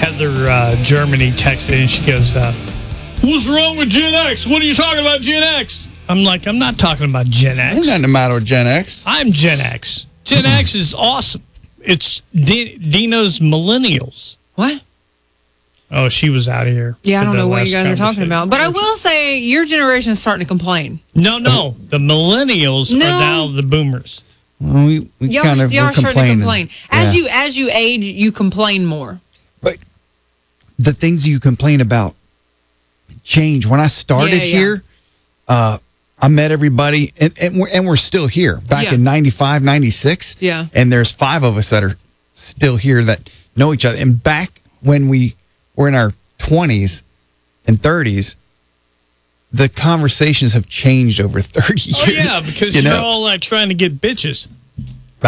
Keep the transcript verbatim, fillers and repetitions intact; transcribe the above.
Heather uh, Germany texted and she goes, uh, "What's wrong with Gen X? What are you talking about, Gen X?" I'm like, I'm not talking about Gen X. There's nothing the matter with Gen X. I'm Gen X. Gen X is awesome. It's D- Dino's millennials. What? Oh, she was out of here. Yeah, I don't with know the what you last guys are talking conversation. about. But I will say your generation is starting to complain. No, no. The millennials No. are now the boomers. Well, we we Y'all, kind of y'all we're are starting to complaining. complain. As Yeah. you as you age, you complain more. But the things you complain about change. When I started Yeah, yeah. here, uh, I met everybody, and, and, we're, and we're still here. Back Yeah. in ninety-five, ninety-six, Yeah. and there's five of us that are still here that know each other. And back when we were in our twenties and thirties, the conversations have changed over thirty years. Oh, yeah, because you you're know? all like trying to get bitches.